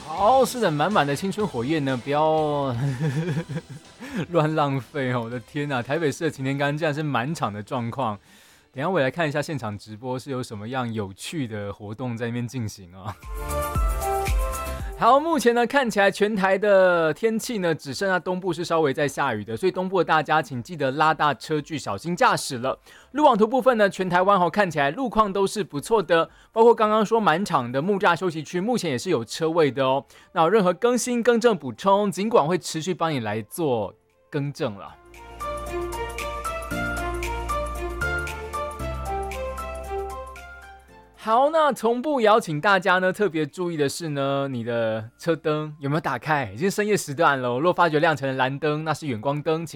好，是的，满满的青春火焰呢，不要乱浪费哦！我的天哪，台北市的擎天岗竟然是满场的状况。等一下我也来看一下现场直播是有什么样有趣的活动在那边进行啊。好，目前呢看起来全台的天气呢只剩下东部是稍微在下雨的，所以东部的大家请记得拉大车距，小心驾驶了。路网图部分呢，全台湾看起来路况都是不错的，包括刚刚说满场的木栅休息区，目前也是有车位的哦。那有任何更新、更正、补充，尽管会持续帮你来做更正了。好，那同步也要请大家呢特别注意的是呢，你的车灯有没有打开？已经深夜时段了，若发觉亮成了蓝灯，那是远光灯，请